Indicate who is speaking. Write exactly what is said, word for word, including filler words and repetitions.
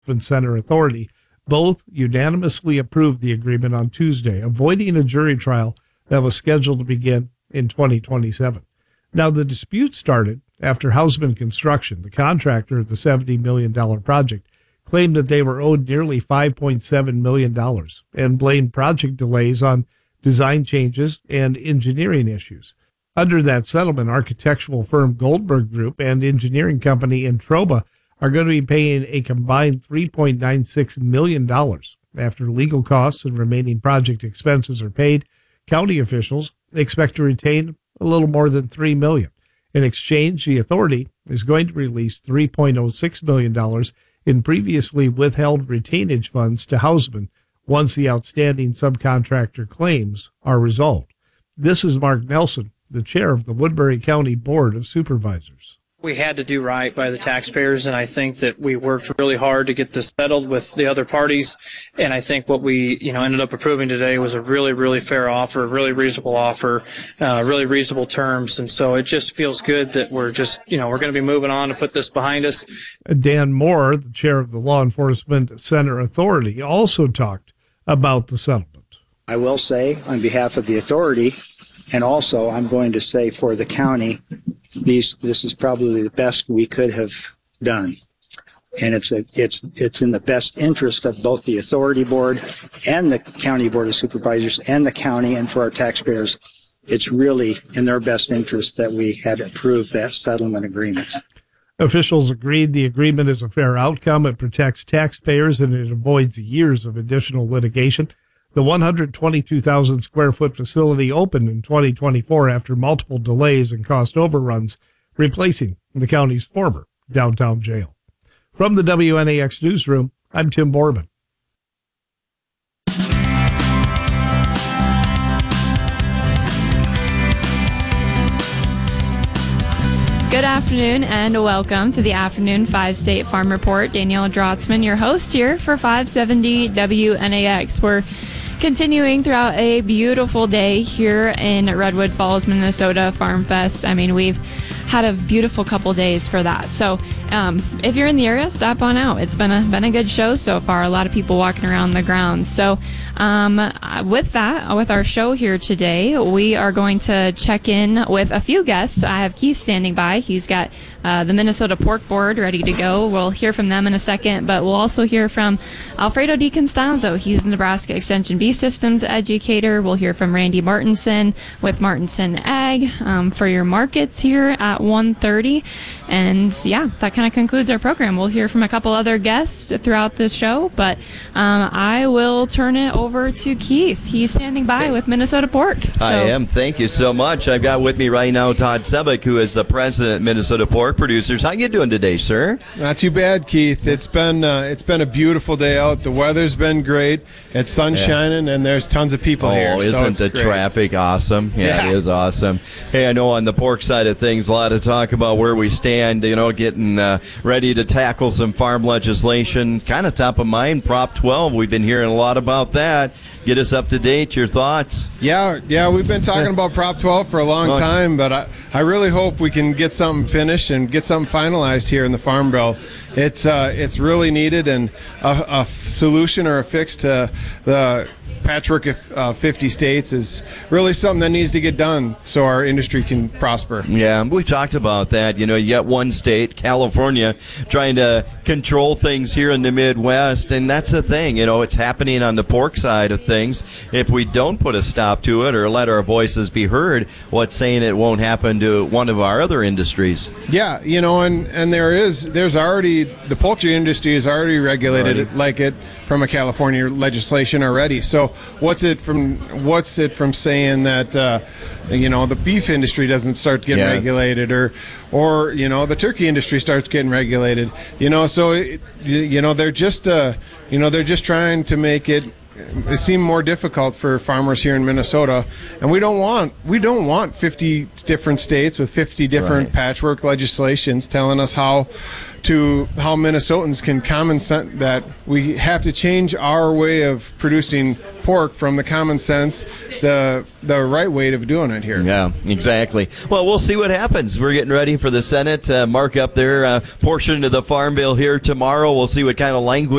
Speaker 1: Center Authority both unanimously approved the agreement on Tuesday, avoiding a jury trial that was scheduled to begin in twenty twenty-seven. Now, the dispute started after Hausman Construction, the contractor of the seventy million dollars project, claimed that they were owed nearly five point seven million dollars and blamed project delays on design changes and engineering issues. Under that settlement, architectural firm Goldberg Group and engineering company Introba are going to be paying a combined three point nine six million dollars. After legal costs and remaining project expenses are paid, county officials expect to retain a little more than three million dollars. In exchange, the authority is going to release three point oh six million dollars in previously withheld retainage funds to Hausman once the outstanding subcontractor claims are resolved. This is Mark Nelson, the chair of the Woodbury County Board of Supervisors.
Speaker 2: We had to do right by the taxpayers, and I think that we worked really hard to get this settled with the other parties. And I think what we, you know, ended up approving today was a really, really fair offer, really reasonable offer, uh, really reasonable terms. And so it just feels good that we're just, you know, we're going to be moving on to put this behind us.
Speaker 1: Dan Moore, the chair of the Law Enforcement Center Authority, also talked about the settlement.
Speaker 3: I will say on behalf of the authority, and also I'm going to say for the county, These, this is probably the best we could have done. And it's a, it's, it's in the best interest of both the authority board and the county board of supervisors and the county, and for our taxpayers. It's really in their best interest that we had approved that settlement agreement.
Speaker 1: Officials agreed the agreement is a fair outcome. It protects taxpayers and it avoids years of additional litigation. The one hundred twenty-two thousand square foot facility opened in twenty twenty-four after multiple delays and cost overruns, replacing the county's former downtown jail. From the W N A X newsroom, I'm Tim Borman.
Speaker 4: Good afternoon and welcome to the Afternoon five State Farm Report. Danielle Drotzman, your host here for five seventy W N A X. We're continuing throughout a beautiful day here in Redwood Falls, Minnesota Farm Fest. I mean, we've had a beautiful couple days for that. So um, if you're in the area, stop on out. It's been a been a good show so far. A lot of people walking around the grounds. So um, with that, with our show here today, we are going to check in with a few guests. I have Keith standing by. He's got uh, the Minnesota Pork Board ready to go. We'll hear from them in a second, but we'll also hear from Alfredo DiCostanzo. He's the Nebraska Extension Beef Systems educator. We'll hear from Randy Martinson with Martinson Ag um, for your markets here at one thirty. And yeah, that kind of concludes our program. We'll hear from a couple other guests throughout this show, but um, I will turn it over to Keith. He's standing by with Minnesota Pork. So.
Speaker 5: I am. Thank you so much. I've got with me right now Todd Sebek, who is the president of Minnesota Pork Producers. How you doing today, sir?
Speaker 6: Not too bad, Keith. It's been uh, it's been a beautiful day out. The weather's been great. It's sun yeah. shining, and there's tons of people
Speaker 5: oh,
Speaker 6: here.
Speaker 5: Oh, isn't
Speaker 6: so
Speaker 5: the
Speaker 6: great.
Speaker 5: traffic awesome? Yeah,
Speaker 6: yeah,
Speaker 5: it is awesome. Hey, I know on the pork side of things, a lot of talk about where we stand, you know, getting uh, ready to tackle some farm legislation. Kind of top of mind, Prop twelve. We've been hearing a lot about that. Get us up to date. Your thoughts?
Speaker 6: Yeah, yeah, we've been talking about Prop twelve for a long time, but I, I really hope we can get something finished and get something finalized here in the Farm Bill. It's uh, it's really needed, and a, a solution or a fix to the patchwork of uh, fifty states is really something that needs to get done so our industry can prosper.
Speaker 5: Yeah, we talked about that. You know, you got one state, California, trying to control things here in the Midwest, and that's the thing. You know, it's happening on the pork side of things. If we don't put a stop to it or let our voices be heard, what's saying it won't happen to one of our other industries?
Speaker 6: Yeah, you know, and, and there is, there's already, the poultry industry is already regulated
Speaker 5: Already.
Speaker 6: like it from a California legislation already. So what's it from, what's it from saying that, uh, you know, the beef industry doesn't start getting
Speaker 5: Yes.
Speaker 6: regulated, or, or, you know, the turkey industry starts getting regulated, you know, so, it, you know, they're just, uh, you know, they're just trying to make it, it seem more difficult for farmers here in Minnesota, and we don't want we don't want fifty different states with fifty different
Speaker 5: Right.
Speaker 6: patchwork legislations telling us how to how Minnesotans can common sense that we have to change our way of producing pork from the common sense, the the right way of doing it here.
Speaker 5: Yeah, exactly. Well, we'll see what happens. We're getting ready for the Senate uh, mark up their uh, portion of the Farm Bill here tomorrow. We'll see what kind of language